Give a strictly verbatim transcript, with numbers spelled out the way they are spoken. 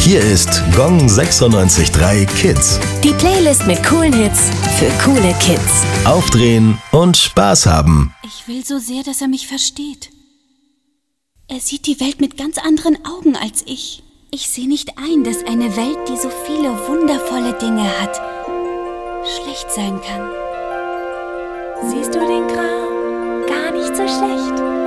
Hier ist Gong sechsundneunzig Komma drei Kids. Die Playlist mit coolen Hits für coole Kids. Aufdrehen und Spaß haben. Ich will so sehr, dass er mich versteht. Er sieht die Welt mit ganz anderen Augen als ich. Ich sehe nicht ein, dass eine Welt, die so viele wundervolle Dinge hat, schlecht sein kann. Siehst du den Kram? Gar nicht so schlecht.